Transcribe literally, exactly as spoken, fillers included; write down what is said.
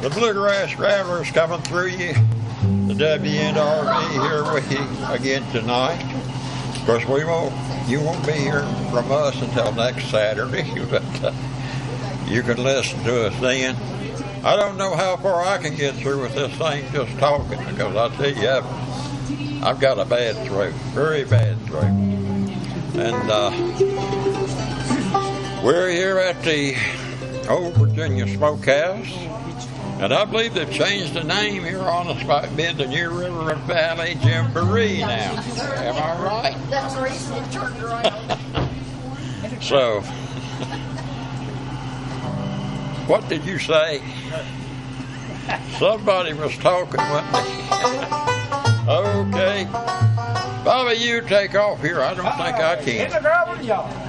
The Bluegrass Ramblers coming through you. The W N R V here with you again tonight. Of course, we won't. You won't be hearing from us until next Saturday, but uh, you can listen to us then. I don't know how far I can get through with this thing just talking, because I tell you, I've, I've got a bad throat, very bad throat. And uh, we're here at the Old Virginia Smokehouse, and I believe they've changed the name here on us by being the New River Valley Jamboree now. Am I right? That's recently turned around. So, what did you say? Somebody was talking, wasn't they? Okay. Bobby, you take off here. I don't think I can. In the gravel yard.